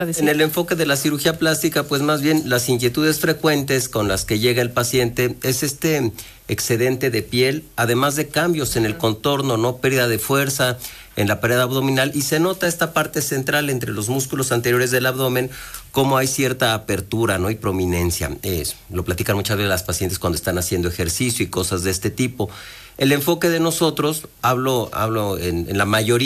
En el enfoque de la cirugía plástica, pues más bien las inquietudes frecuentes con las que llega el paciente es este excedente de piel, además de cambios en el contorno, no pérdida de fuerza en la pared abdominal, y se nota esta parte central entre los músculos anteriores del abdomen, como hay cierta apertura, ¿no? Y prominencia. Lo platican muchas veces las pacientes cuando están haciendo ejercicio y cosas de este tipo. El enfoque de nosotros, hablo en la mayoría